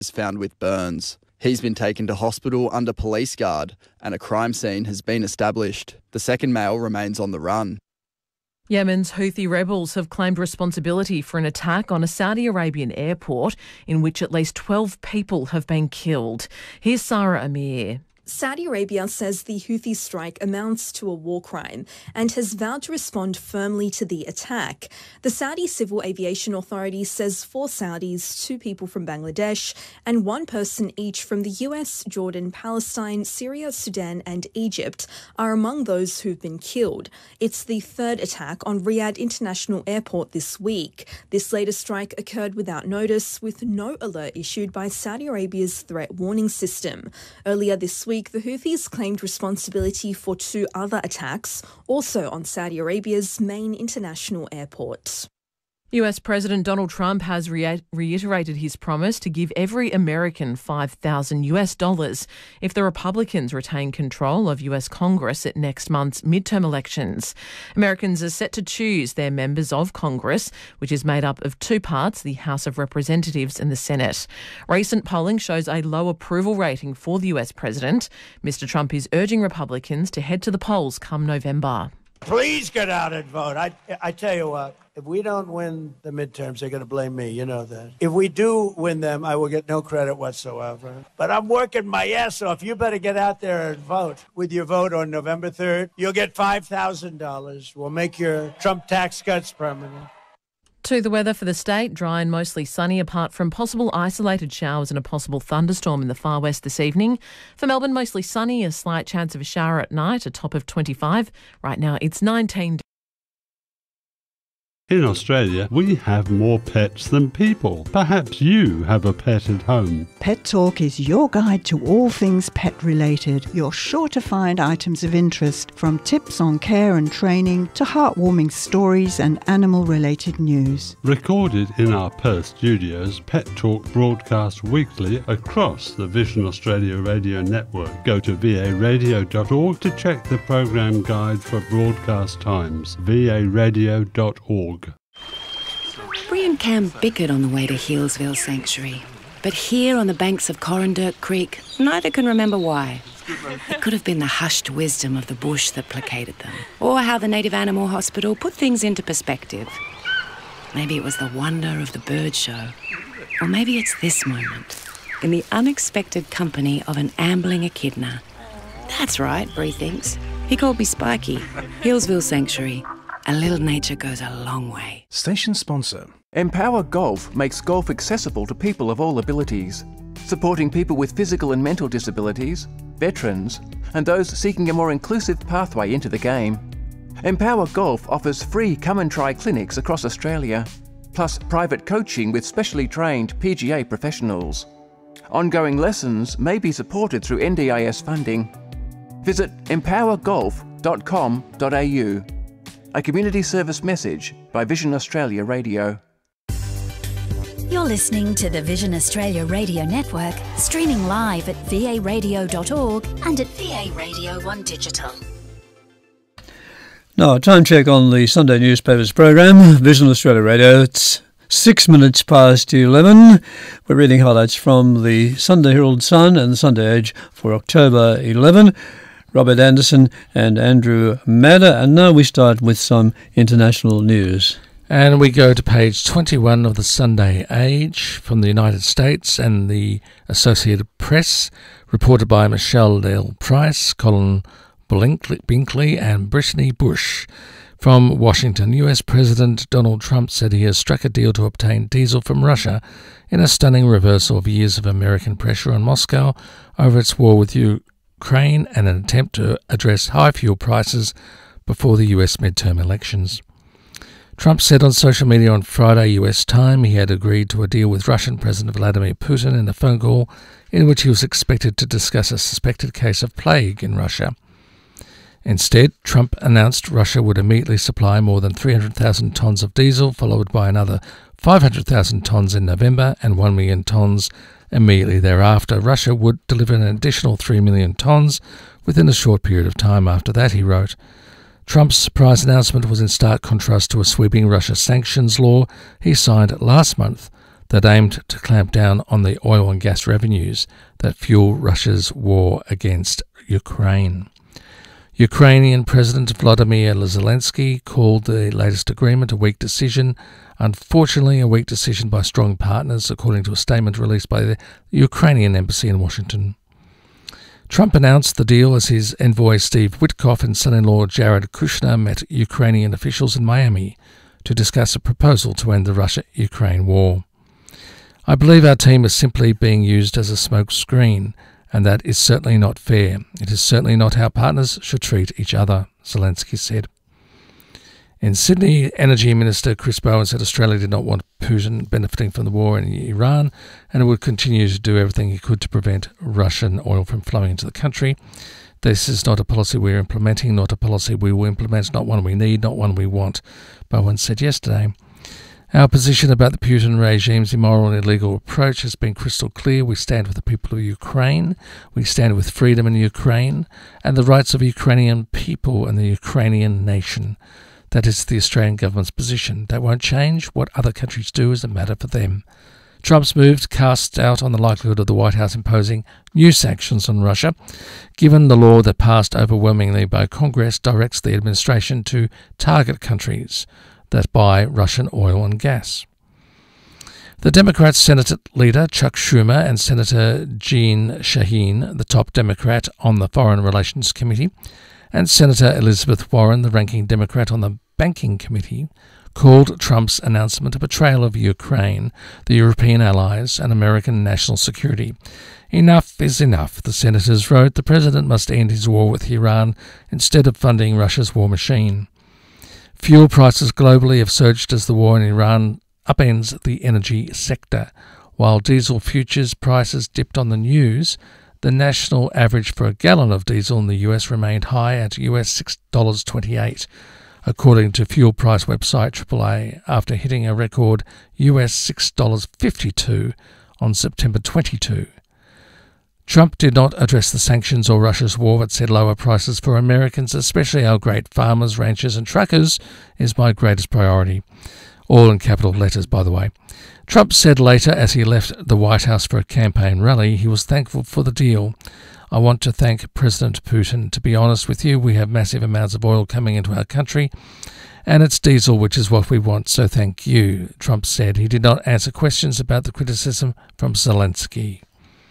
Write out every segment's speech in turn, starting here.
is found with burns. He's been taken to hospital under police guard and a crime scene has been established. The second male remains on the run. Yemen's Houthi rebels have claimed responsibility for an attack on a Saudi Arabian airport in which at least 12 people have been killed. Here's Sarah Amir. Saudi Arabia says the Houthi strike amounts to a war crime and has vowed to respond firmly to the attack. The Saudi Civil Aviation Authority says 4 Saudis, 2 people from Bangladesh and 1 person each from the US, Jordan, Palestine, Syria, Sudan and Egypt are among those who've been killed. It's the 3rd attack on Riyadh International Airport this week. This latest strike occurred without notice, with no alert issued by Saudi Arabia's threat warning system. Earlier this week, the Houthis claimed responsibility for 2 other attacks, also on Saudi Arabia's main international airport. US President Donald Trump has reiterated his promise to give every American $5,000 if the Republicans retain control of US Congress at next month's midterm elections. Americans are set to choose their members of Congress, which is made up of 2 parts, the House of Representatives and the Senate. Recent polling shows a low approval rating for the US president. Mr. Trump is urging Republicans to head to the polls come November. Please get out and vote. I tell you what, if we don't win the midterms, they're going to blame me. You know that. If we do win them, I will get no credit whatsoever. But I'm working my ass off. You better get out there and vote. With your vote on November 3rd, you'll get $5,000. We'll make your Trump tax cuts permanent. To the weather for the state, dry and mostly sunny apart from possible isolated showers and a possible thunderstorm in the far west this evening. For Melbourne, mostly sunny, a slight chance of a shower at night, a top of 25. Right now it's 19. In Australia, we have more pets than people. Perhaps you have a pet at home. Pet Talk is your guide to all things pet-related. You're sure to find items of interest, from tips on care and training to heartwarming stories and animal-related news. Recorded in our Perth studios, Pet Talk broadcasts weekly across the Vision Australia radio network. Go to varadio.org to check the program guide for broadcast times. varadio.org. Bree and Cam bickered on the way to Healesville Sanctuary. But here on the banks of Corrandirk Creek, neither can remember why. It could have been the hushed wisdom of the bush that placated them, or how the Native Animal Hospital put things into perspective. Maybe it was the wonder of the bird show. Or maybe it's this moment, in the unexpected company of an ambling echidna. That's right, Bree thinks. He called me Spiky. Healesville Sanctuary. A little nature goes a long way. Station sponsor. Empower Golf makes golf accessible to people of all abilities, supporting people with physical and mental disabilities, veterans, and those seeking a more inclusive pathway into the game. Empower Golf offers free come and try clinics across Australia, plus private coaching with specially trained PGA professionals. Ongoing lessons may be supported through NDIS funding. Visit empowergolf.com.au. A community service message by Vision Australia Radio. You're listening to the Vision Australia Radio Network, streaming live at varadio.org and at VA Radio 1 Digital. Now, time check on the Sunday newspapers program, Vision Australia Radio. It's 6 minutes past 11. We're reading highlights from the Sunday Herald Sun and the Sunday Age for October 11. Robert Anderson and Andrew Madder. And now we start with some international news. And we go to page 21 of the Sunday Age from the United States and the Associated Press, reported by Michelle Dale Price, Colin Binkley and Brittany Bush. From Washington, US President Donald Trump said he has struck a deal to obtain diesel from Russia in a stunning reversal of years of American pressure on Moscow over its war with Ukraine and an attempt to address high fuel prices before the US midterm elections. Trump said on social media on Friday US time he had agreed to a deal with Russian President Vladimir Putin in a phone call in which he was expected to discuss a suspected case of plague in Russia. Instead, Trump announced Russia would immediately supply more than 300,000 tonnes of diesel, followed by another 500,000 tonnes in November and 1 million tonnes immediately thereafter. Russia would deliver an additional 3 million tonnes within a short period of time after that, he wrote. Trump's surprise announcement was in stark contrast to a sweeping Russia sanctions law he signed last month that aimed to clamp down on the oil and gas revenues that fuel Russia's war against Ukraine. Ukrainian President Volodymyr Zelensky called the latest agreement a weak decision. Unfortunately, a weak decision by strong partners, according to a statement released by the Ukrainian embassy in Washington. Trump announced the deal as his envoy Steve Witkoff and son-in-law Jared Kushner met Ukrainian officials in Miami to discuss a proposal to end the Russia-Ukraine war. I believe our team is simply being used as a smokescreen, and that is certainly not fair. It is certainly not how partners should treat each other, Zelensky said. In Sydney, Energy Minister Chris Bowen said Australia did not want Putin benefiting from the war in Iran, and it would continue to do everything it could to prevent Russian oil from flowing into the country. This is not a policy we're implementing, not a policy we will implement, not one we need, not one we want, Bowen said yesterday. Our position about the Putin regime's immoral and illegal approach has been crystal clear. We stand with the people of Ukraine. We stand with freedom in Ukraine and the rights of Ukrainian people and the Ukrainian nation. That is the Australian government's position. That won't change. What other countries do is a matter for them. Trump's move casts doubt on the likelihood of the White House imposing new sanctions on Russia, given the law that passed overwhelmingly by Congress directs the administration to target countries that buy Russian oil and gas. The Democrat Senate leader Chuck Schumer and Senator Jeanne Shaheen, the top Democrat on the Foreign Relations Committee, and Senator Elizabeth Warren, the ranking Democrat on the Banking Committee, called Trump's announcement a betrayal of Ukraine, the European allies, and American national security. Enough is enough, the senators wrote. The president must end his war with Iran instead of funding Russia's war machine. Fuel prices globally have surged as the war in Iran upends the energy sector. While diesel futures prices dipped on the news, the national average for a gallon of diesel in the US remained high at US $6.28, according to fuel price website AAA, after hitting a record US $6.52 on September 22. Trump did not address the sanctions or Russia's war, but said lower prices for Americans, especially our great farmers, ranchers and truckers, is my greatest priority. All in capital letters, by the way. Trump said later, as he left the White House for a campaign rally, he was thankful for the deal. I want to thank President Putin. To be honest with you, we have massive amounts of oil coming into our country, and it's diesel, which is what we want, so thank you, Trump said. He did not answer questions about the criticism from Zelensky.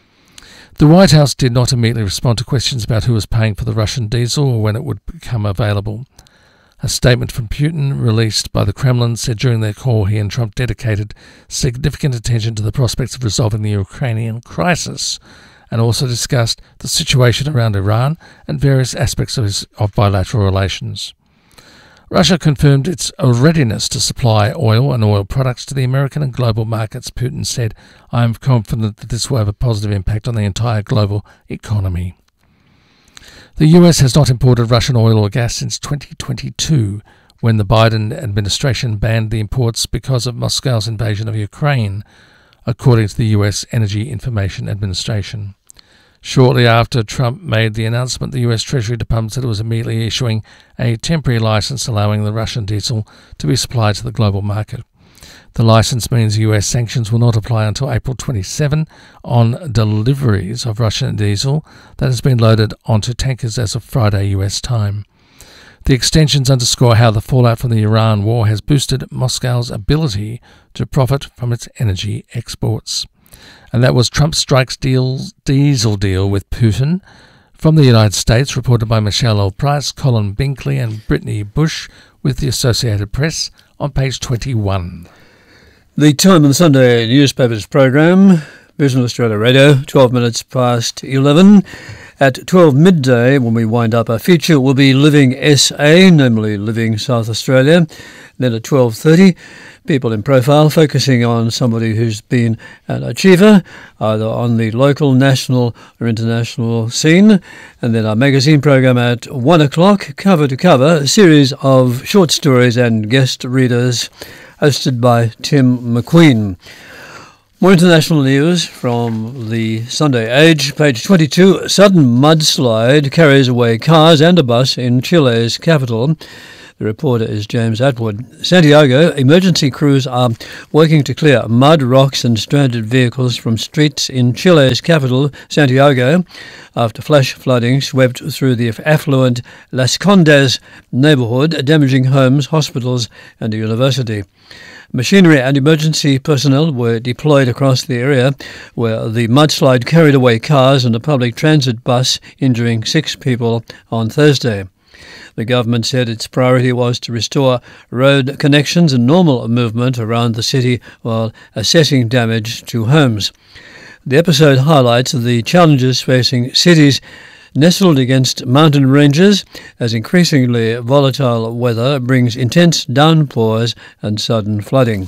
The White House did not immediately respond to questions about who was paying for the Russian diesel or when it would become available. A statement from Putin, released by the Kremlin, said during their call he and Trump dedicated significant attention to the prospects of resolving the Ukrainian crisis, and also discussed the situation around Iran and various aspects of bilateral relations. Russia confirmed its readiness to supply oil and oil products to the American and global markets, Putin said. I am confident that this will have a positive impact on the entire global economy. The US has not imported Russian oil or gas since 2022, when the Biden administration banned the imports because of Moscow's invasion of Ukraine, according to the US Energy Information Administration. Shortly after Trump made the announcement, the US Treasury Department said it was immediately issuing a temporary license allowing the Russian diesel to be supplied to the global market. The license means US sanctions will not apply until April 27 on deliveries of Russian diesel that has been loaded onto tankers as of Friday US time. The extensions underscore how the fallout from the Iran war has boosted Moscow's ability to profit from its energy exports. And that was Trump strikes diesel deal with Putin. From the United States, reported by Michelle L. Price, Colin Binkley and Brittany Bush with the Associated Press on page 21. The time on the Sunday newspapers program, Vision Australia Radio, 12 minutes past 11. At 12 midday, when we wind up our feature, will be Living SA, namely Living South Australia. Then at 12:30, People in Profile, focusing on somebody who's been an achiever, either on the local, national or international scene. And then our magazine program at 1 o'clock, Cover to Cover, a series of short stories and guest readers, hosted by Tim McQueen. More international news from the Sunday Age, page 22. Sudden mudslide carries away cars and a bus in Chile's capital. The reporter is James Atwood. Santiago, emergency crews are working to clear mud, rocks and stranded vehicles from streets in Chile's capital, Santiago, after flash flooding swept through the affluent Las Condes neighbourhood, damaging homes, hospitals and a university. Machinery and emergency personnel were deployed across the area, where the mudslide carried away cars and a public transit bus, injuring 6 people on Thursday. The government said its priority was to restore road connections and normal movement around the city while assessing damage to homes. The episode highlights the challenges facing cities nestled against mountain ranges, as increasingly volatile weather brings intense downpours and sudden flooding.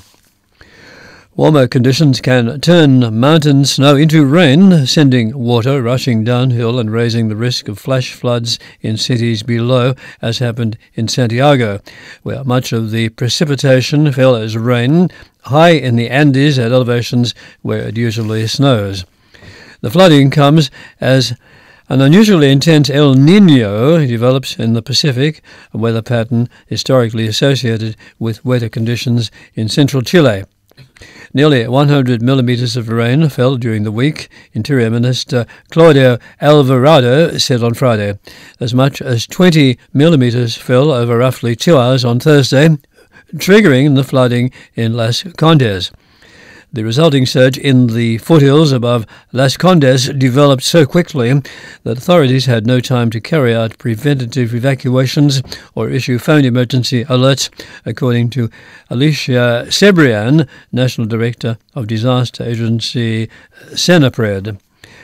Warmer conditions can turn mountain snow into rain, sending water rushing downhill and raising the risk of flash floods in cities below, as happened in Santiago, where much of the precipitation fell as rain, high in the Andes at elevations where it usually snows. The flooding comes as an unusually intense El Niño develops in the Pacific, a weather pattern historically associated with wetter conditions in central Chile. Nearly 100 millimetres of rain fell during the week, Interior Minister Claudio Alvarado said on Friday. As much as 20 millimetres fell over roughly 2 hours on Thursday, triggering the flooding in Las Condes. The resulting surge in the foothills above Las Condes developed so quickly that authorities had no time to carry out preventative evacuations or issue phone emergency alerts, according to Alicia Cebrian, National Director of Disaster Agency Senapred.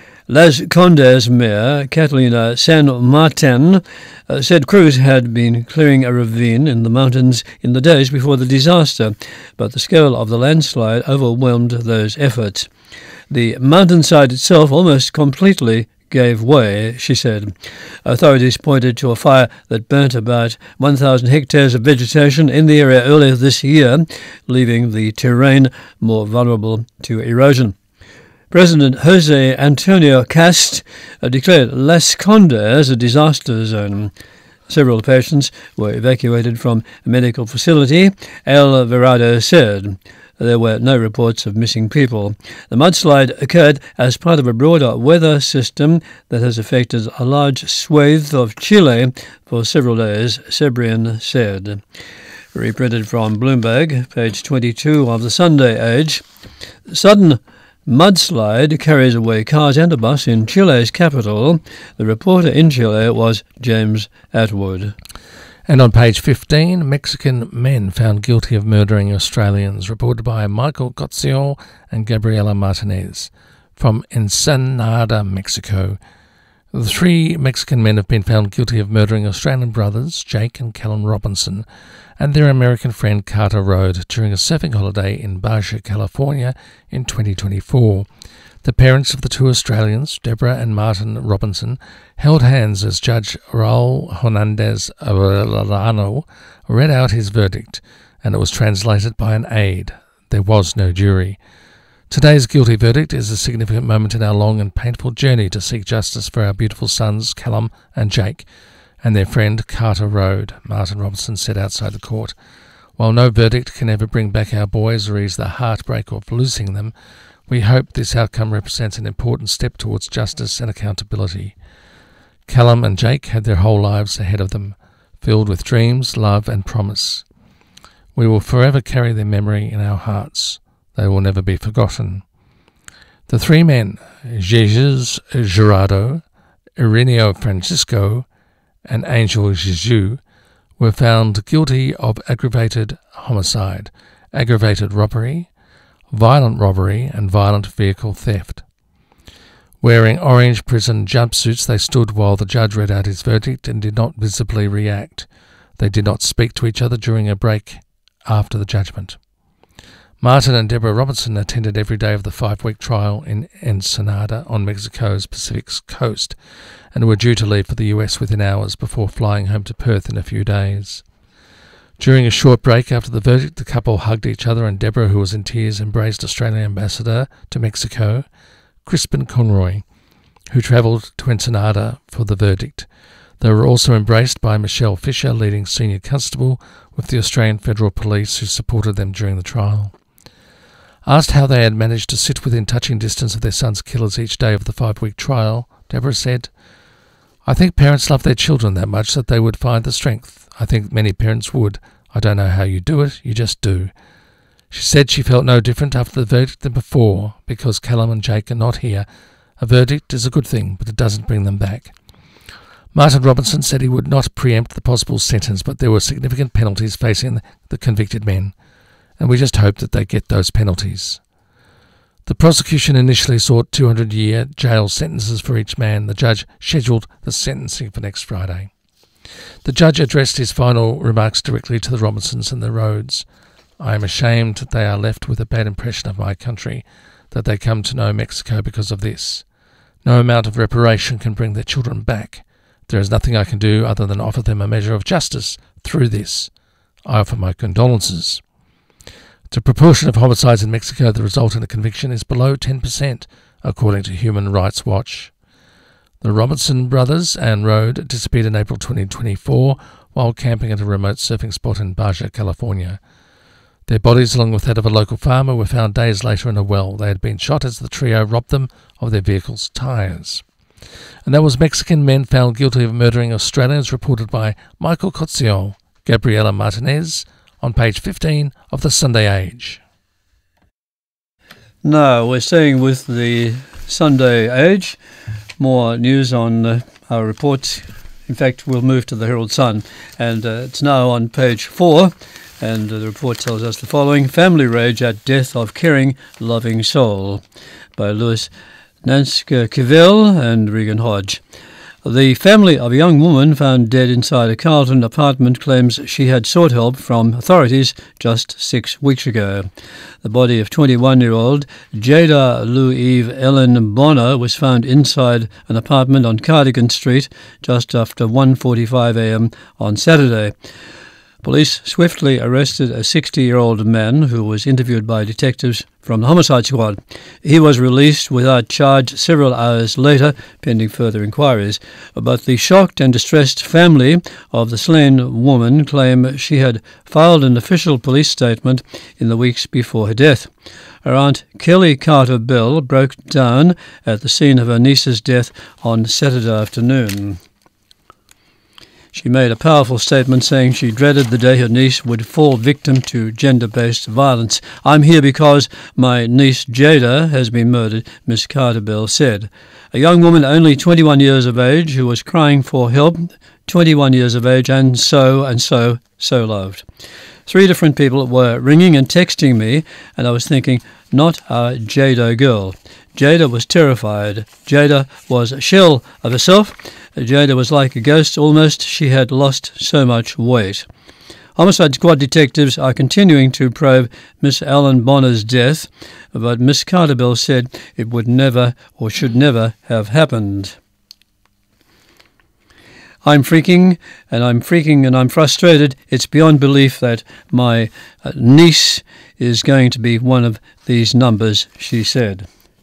Las Condes Mayor Catalina San Martin said crews had been clearing a ravine in the mountains in the days before the disaster, but the scale of the landslide overwhelmed those efforts. The mountainside itself almost completely gave way, she said. Authorities pointed to a fire that burnt about 1,000 hectares of vegetation in the area earlier this year, leaving the terrain more vulnerable to erosion. President Jose Antonio Cast declared Las Condes a disaster zone. Several patients were evacuated from a medical facility, Alvarado said. There were no reports of missing people. The mudslide occurred as part of a broader weather system that has affected a large swathe of Chile for several days, Cebrian said. Reprinted from Bloomberg, page 22 of the Sunday Age. Sudden mudslide carries away cars and a bus in Chile's capital. The reporter in Chile was James Atwood. And on page 15, Mexican men found guilty of murdering Australians, reported by Michael Cozio and Gabriela Martinez from Ensenada, Mexico. The 3 Mexican men have been found guilty of murdering Australian brothers Jake and Callum Robinson and their American friend Carter Road during a surfing holiday in Baja, California in 2024. The parents of the 2 Australians, Deborah and Martin Robinson, held hands as Judge Raul Hernandez Arellano read out his verdict, and it was translated by an aide. There was no jury. Today's guilty verdict is a significant moment in our long and painful journey to seek justice for our beautiful sons, Callum and Jake, and their friend Carter Road, Martin Robinson said outside the court. While no verdict can ever bring back our boys or ease the heartbreak of losing them, we hope this outcome represents an important step towards justice and accountability. Callum and Jake had their whole lives ahead of them, filled with dreams, love and promise. We will forever carry their memory in our hearts. They will never be forgotten. The 3 men, Jesus Gerardo, Ireneo Francisco, and Angel Jesus, were found guilty of aggravated homicide, aggravated robbery, violent robbery, and violent vehicle theft. Wearing orange prison jumpsuits, they stood while the judge read out his verdict and did not visibly react. They did not speak to each other during a break after the judgment. Martin and Deborah Robinson attended every day of the 5-week trial in Ensenada on Mexico's Pacific coast and were due to leave for the US within hours before flying home to Perth in a few days. During a short break after the verdict, the couple hugged each other and Deborah, who was in tears, embraced Australian Ambassador to Mexico, Crispin Conroy, who travelled to Ensenada for the verdict. They were also embraced by Michelle Fisher, leading senior constable with the Australian Federal Police, who supported them during the trial. Asked how they had managed to sit within touching distance of their son's killers each day of the 5-week trial, Deborah said, "I think parents love their children that much that they would find the strength. I think many parents would. I don't know how you do it, you just do." She said she felt no different after the verdict than before, because Callum and Jake are not here. A verdict is a good thing, but it doesn't bring them back. Martin Robinson said he would not preempt the possible sentence, but there were significant penalties facing the convicted men, and we just hope that they get those penalties. The prosecution initially sought 200-year jail sentences for each man. The judge scheduled the sentencing for next Friday. The judge addressed his final remarks directly to the Robinsons and the Rhodes. "I am ashamed that they are left with a bad impression of my country, that they come to know Mexico because of this. No amount of reparation can bring their children back. There is nothing I can do other than offer them a measure of justice through this. I offer my condolences." The proportion of homicides in Mexico that result in a conviction is below 10%, according to Human Rights Watch. The Robinson brothers and Rhode disappeared in April 2024 while camping at a remote surfing spot in Baja, California. Their bodies, along with that of a local farmer, were found days later in a well. They had been shot as the trio robbed them of their vehicle's tyres. And that was Mexican men found guilty of murdering Australians, reported by Michael Cozio, Gabriela Martinez, on page 15 of the Sunday Age. Now, we're staying with the Sunday Age. More news on our reports. In fact, we'll move to the Herald Sun, and it's now on page 4, and the report tells us the following: Family Rage at Death of Caring, Loving Soul, by Louis Nanskivell and Regan Hodge. The family of a young woman found dead inside a Carlton apartment claims she had sought help from authorities just 6 weeks ago. The body of 21-year-old Jada Lou-Eve Ellen Bonner was found inside an apartment on Cardigan Street just after 1:45 a.m. on Saturday. Police swiftly arrested a 60-year-old man who was interviewed by detectives from the Homicide Squad. He was released without charge several hours later, pending further inquiries. But the shocked and distressed family of the slain woman claim she had filed an official police statement in the weeks before her death. Her aunt Kelly Carter Bell broke down at the scene of her niece's death on Saturday afternoon. She made a powerful statement saying she dreaded the day her niece would fall victim to gender-based violence. "I'm here because my niece Jada has been murdered," Miss Carter Bell said. A young woman only 21 years of age who was crying for help, 21 years of age and so loved. 3 different people were ringing and texting me, and I was thinking, not our Jada girl. Jada was terrified. Jada was a shell of herself. Jada was like a ghost almost. She had lost so much weight. Homicide Squad detectives are continuing to probe Miss Ellen Bonner's death, but Miss Carter Bell said it would never or should never have happened. I'm freaking and I'm frustrated. It's beyond belief that my niece is going to be one of these numbers, she said.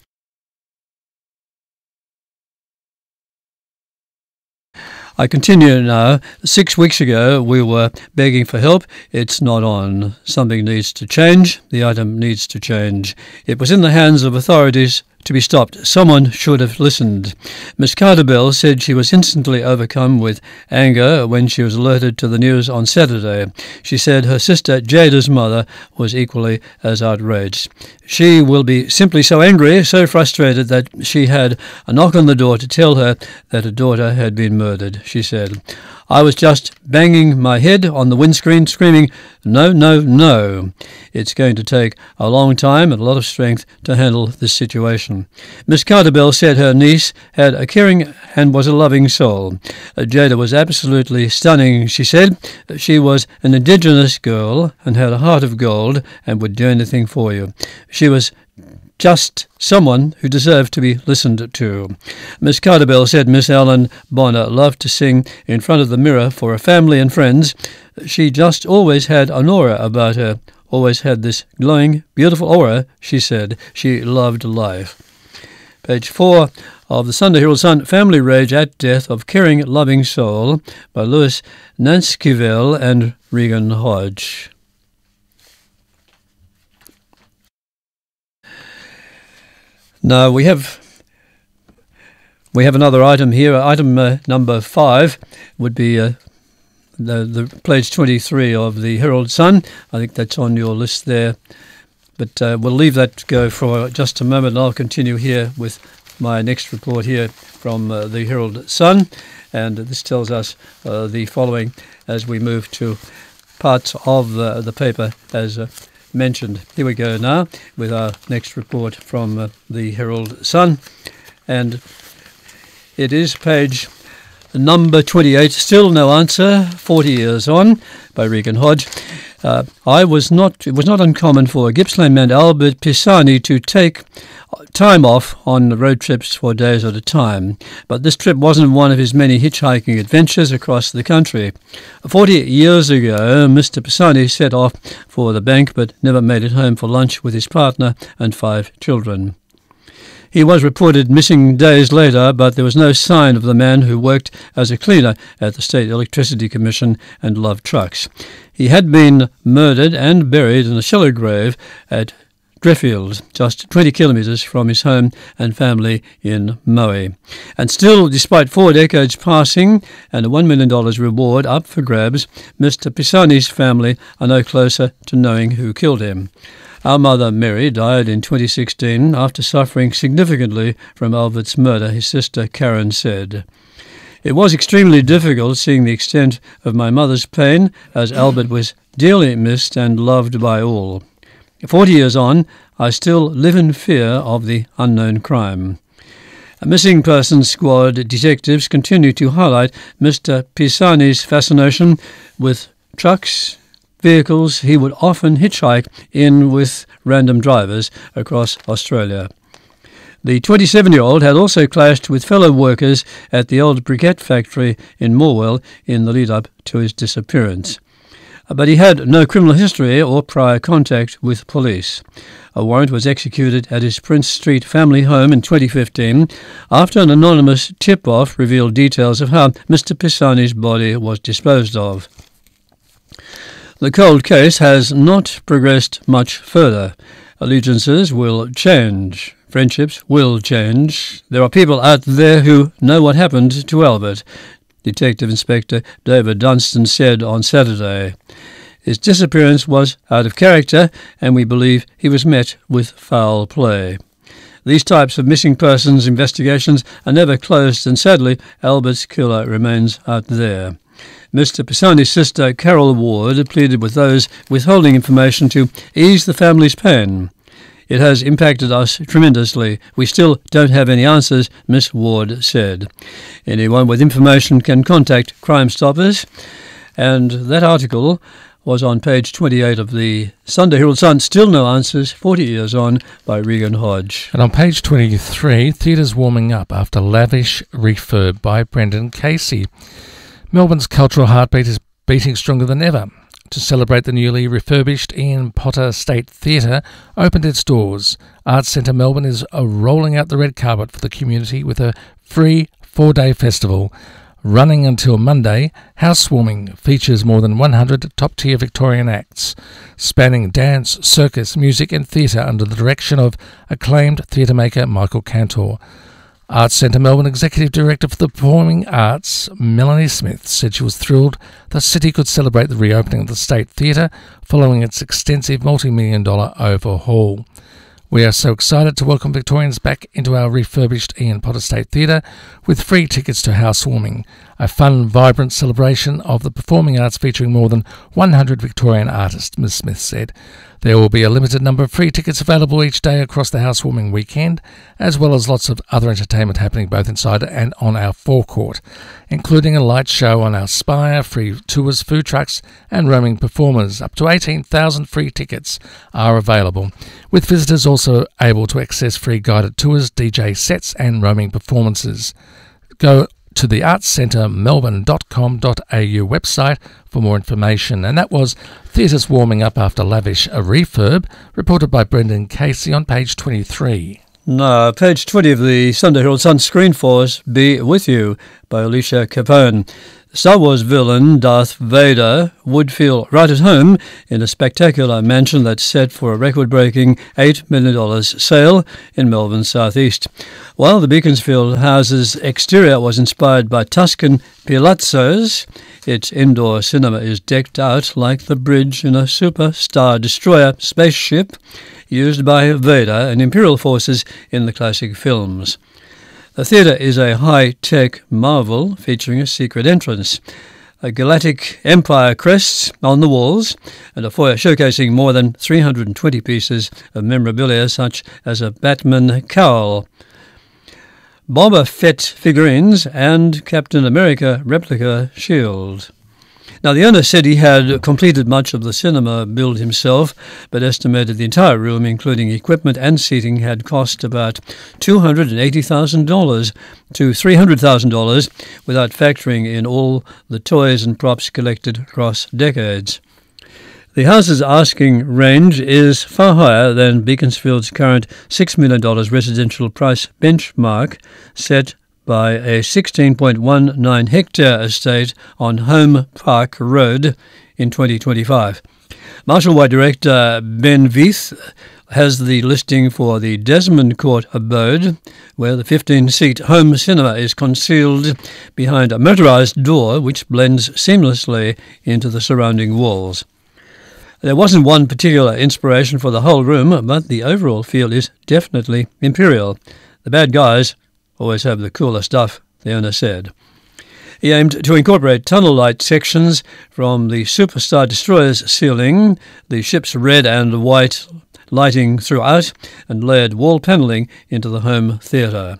I continue now. 6 weeks ago, we were begging for help. It's not on. Something needs to change. The item needs to change. It was in the hands of authorities to be stopped. Someone should have listened. Miss Carter Bell said she was instantly overcome with anger when she was alerted to the news on Saturday. She said her sister Jada's mother was equally as outraged. She will be simply so angry, so frustrated that she had a knock on the door to tell her that her daughter had been murdered, she said. I was just banging my head on the windscreen, screaming, no, no, no. It's going to take a long time and a lot of strength to handle this situation. Miss Carter Bell said her niece had a caring and was a loving soul. Jada was absolutely stunning, she said. She was an Indigenous girl and had a heart of gold and would do anything for you. She was just someone who deserved to be listened to. Miss Carter Bell said Miss Ellen Bonner loved to sing in front of the mirror for her family and friends. She just always had an aura about her, always had this glowing, beautiful aura, she said. She loved life. Page 4 of the Sunday Herald Sun, Family Rage at Death of Caring Loving Soul by Louis Nanskivell and Regan Hodge. Now we have another item here. Item number 5 would be the page 23 of the Herald Sun. I think that's on your list there. But we'll leave that go for just a moment, and I'll continue here with my next report here from the Herald Sun. And this tells us the following as we move to parts of the paper as mentioned. Here we go now with our next report from the Herald Sun. And it is page number 28, Still No Answer, 40 Years On, by Regan Hodge. It was not uncommon for Gippsland man Albert Pisani to take time off on road trips for days at a time, but this trip wasn't one of his many hitchhiking adventures across the country. 40 years ago, Mr. Pisani set off for the bank but never made it home for lunch with his partner and 5 children. He was reported missing days later, but there was no sign of the man who worked as a cleaner at the State Electricity Commission and loved trucks. He had been murdered and buried in a shallow grave at Dreffield, just 20 kilometres from his home and family in Moe. And still, despite 4 decades passing and a $1 million reward up for grabs, Mr. Pisani's family are no closer to knowing who killed him. Our mother, Mary, died in 2016 after suffering significantly from Albert's murder, his sister Karen said. It was extremely difficult seeing the extent of my mother's pain, as Albert was dearly missed and loved by all. 40 years on, I still live in fear of the unknown crime. A missing persons squad detectives continue to highlight Mr. Pisani's fascination with trucks, vehicles he would often hitchhike in with random drivers across Australia. The 27-year-old had also clashed with fellow workers at the old briquette factory in Morwell in the lead-up to his disappearance. But he had no criminal history or prior contact with police. A warrant was executed at his Prince Street family home in 2015 after an anonymous tip-off revealed details of how Mr. Pisani's body was disposed of. The cold case has not progressed much further. Allegiances will change. Friendships will change. There are people out there who know what happened to Albert, Detective Inspector David Dunstan said on Saturday. His disappearance was out of character, and we believe he was met with foul play. These types of missing persons investigations are never closed, and sadly, Albert's killer remains out there. Mr. Pisani's sister, Carol Ward, pleaded with those withholding information to ease the family's pain. It has impacted us tremendously. We still don't have any answers, Miss Ward said. Anyone with information can contact Crime Stoppers. And that article was on page 28 of the Sunday Herald Sun, Still No Answers, 40 Years On, by Regan Hodge. And on page 23, theatres warming up after lavish refurb by Brendan Casey. Melbourne's cultural heartbeat is beating stronger than ever. To celebrate the newly refurbished Ian Potter State Theatre opened its doors. Arts Centre Melbourne is rolling out the red carpet for the community with a free 4-day festival. Running until Monday, Housewarming features more than 100 top-tier Victorian acts, spanning dance, circus, music and theatre under the direction of acclaimed theatre maker Michael Cantor. Arts Centre Melbourne Executive Director for the Performing Arts, Melanie Smith, said she was thrilled the city could celebrate the reopening of the State Theatre following its extensive multi-million-dollar overhaul. We are so excited to welcome Victorians back into our refurbished Ian Potter State Theatre with free tickets to Housewarming, a fun, vibrant celebration of the performing arts featuring more than 100 Victorian artists, Ms Smith said. There will be a limited number of free tickets available each day across the Housewarming weekend, as well as lots of other entertainment happening both inside and on our forecourt, including a light show on our spire, free tours, food trucks and roaming performers. Up to 18,000 free tickets are available, with visitors also able to access free guided tours, DJ sets and roaming performances. Go to the artscentermelbourne.com.au website for more information. And that was Theatres Warming Up After Lavish a Refurb, reported by Brendan Casey on page 23. Now, page 20 of the Sunday Herald Sun Screen Force, Be With You, by Alicia Capone. Star Wars villain Darth Vader would feel right at home in a spectacular mansion that's set for a record-breaking $8 million sale in Melbourne's southeast. While the Beaconsfield house's exterior was inspired by Tuscan palazzos, its indoor cinema is decked out like the bridge in a Super Star Destroyer spaceship used by Vader and Imperial forces in the classic films. The theatre is a high-tech marvel featuring a secret entrance, a galactic empire crest on the walls, and a foyer showcasing more than 320 pieces of memorabilia such as a Batman cowl, Boba Fett figurines, and Captain America replica shield. Now, the owner said he had completed much of the cinema build himself, but estimated the entire room, including equipment and seating, had cost about $280,000 to $300,000 without factoring in all the toys and props collected across decades. The house's asking range is far higher than Beaconsfield's current $6 million residential price benchmark set by a 16.19 hectare estate on Home Park Road in 2025. Marshall White director Ben Veith has the listing for the Desmond Court abode, where the 15-seat home cinema is concealed behind a motorised door which blends seamlessly into the surrounding walls. There wasn't one particular inspiration for the whole room, but the overall feel is definitely imperial. The bad guys always have the cooler stuff, the owner said. He aimed to incorporate tunnel light sections from the Super Star Destroyer's ceiling, the ship's red and white lighting throughout, and layered wall panelling into the home theatre.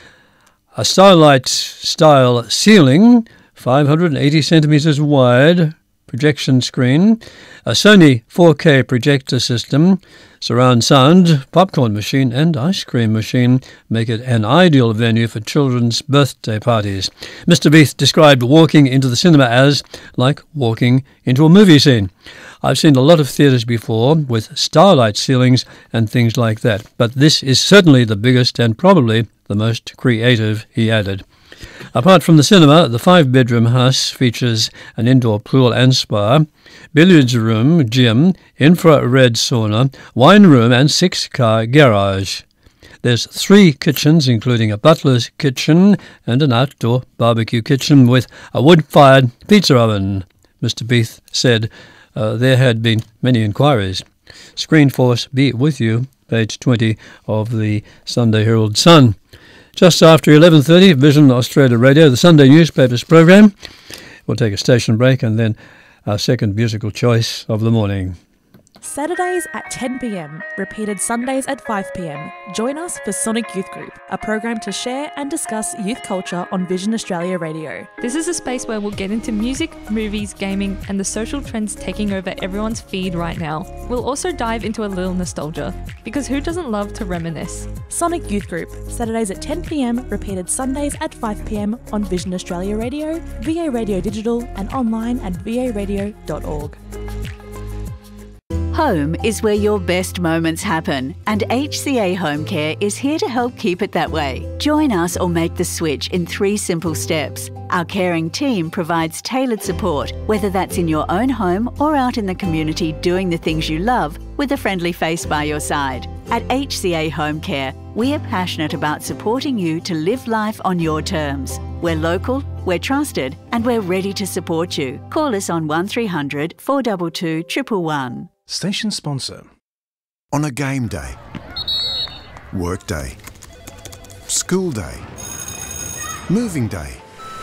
A Starlight-style ceiling, 580 centimetres wide, projection screen, a Sony 4K projector system, surround sound, popcorn machine and ice cream machine make it an ideal venue for children's birthday parties. Mr. Veith described walking into the cinema as like walking into a movie scene. I've seen a lot of theatres before with starlight ceilings and things like that, but this is certainly the biggest and probably the most creative, he added. Apart from the cinema, the 5-bedroom house features an indoor pool and spa, billiards room, gym, infrared sauna, wine room and 6-car garage. There's 3 kitchens, including a butler's kitchen and an outdoor barbecue kitchen with a wood-fired pizza oven. Mr. Veith said there had been many inquiries. Screen Force, Be With You, page 20 of the Sunday Herald Sun. Just after 11:30, Vision Australia Radio, the Sunday newspapers program. We'll take a station break and then our second musical choice of the morning. Saturdays at 10 p.m, repeated Sundays at 5 p.m. Join us for Sonic Youth Group, a program to share and discuss youth culture on Vision Australia Radio. This is a space where we'll get into music, movies, gaming, and the social trends taking over everyone's feed right now. We'll also dive into a little nostalgia, because who doesn't love to reminisce? Sonic Youth Group, Saturdays at 10 p.m, repeated Sundays at 5 p.m. on Vision Australia Radio, VA Radio Digital, and online at varadio.org. Home is where your best moments happen, and HCA Home Care is here to help keep it that way. Join us or make the switch in 3 simple steps. Our caring team provides tailored support, whether that's in your own home or out in the community doing the things you love with a friendly face by your side. At HCA Home Care, we are passionate about supporting you to live life on your terms. We're local, we're trusted, and we're ready to support you. Call us on 1300 422 111. Station sponsor. On a game day, work day, school day, moving day,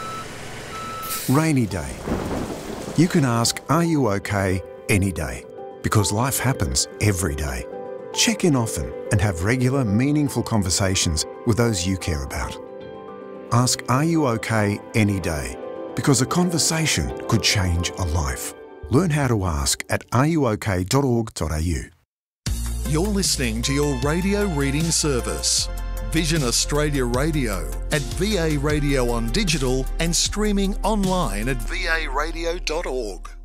rainy day, you can ask, are you okay, any day? Because life happens every day. Check in often and have regular, meaningful conversations with those you care about. Ask, are you okay, any day? Because a conversation could change a life. Learn how to ask at areyouok.org.au. You're listening to your radio reading service. Vision Australia Radio at VA Radio on digital and streaming online at varadio.org.